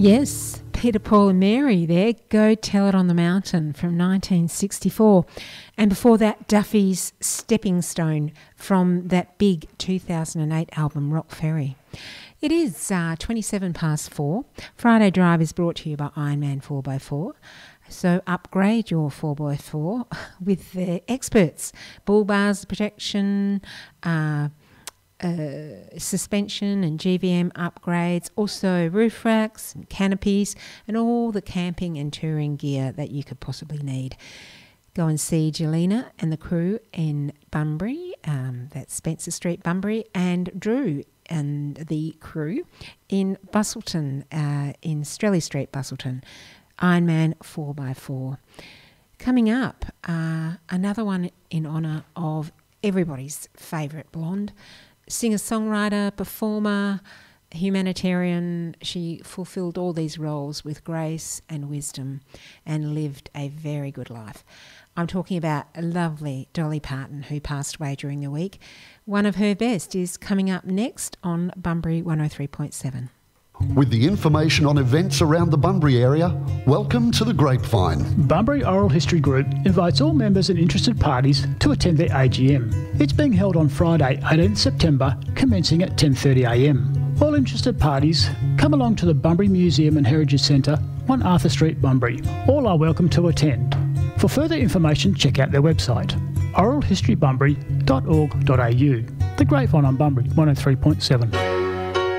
Yes, Peter, Paul and Mary there, Go Tell It on the Mountain from 1964. And before that, Duffy's Stepping Stone from that big 2008 album, Rock Ferry. It is 27 past 4. Friday Drive is brought to you by Ironman 4x4. So upgrade your 4x4 with the experts. Bull bars, protection, suspension and GVM upgrades, also roof racks and canopies and all the camping and touring gear that you could possibly need. Go and see Jelena and the crew in Bunbury, that's Spencer Street, Bunbury, and Drew and the crew in Busselton, in Strelley Street, Busselton. Ironman 4x4. Coming up, another one in honour of everybody's favourite blonde, singer-songwriter, performer, humanitarian. She fulfilled all these roles with grace and wisdom and lived a very good life. I'm talking about a lovely Dolly Parton, who passed away during the week. One of her best is coming up next on Bunbury 103.7. With the information on events around the Bunbury area, welcome to The Grapevine. Bunbury Oral History Group invites all members and interested parties to attend their AGM. It's being held on Friday, 18th September, commencing at 10:30am. All interested parties, come along to the Bunbury Museum and Heritage Centre, 1 Arthur Street, Bunbury. All are welcome to attend. For further information, check out their website, oralhistorybunbury.org.au. The Grapevine on Bunbury 103.7.